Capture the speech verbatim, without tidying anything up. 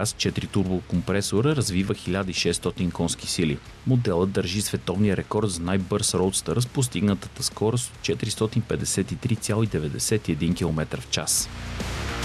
с четири турбокомпресора развива хиляда и шестстотин конски сили. Моделът държи световния рекорд за най-бърз роудстър с постигнатата скорост от четиристотин петдесет и три цяло деветдесет и един километра в час.